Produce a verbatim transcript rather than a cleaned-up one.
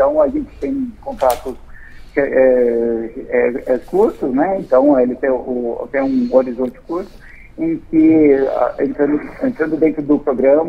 então a gente tem contratos é, é, é, curtos, né? Então ele tem, o, tem um horizonte curto, em que, entrando, entrando dentro do programa,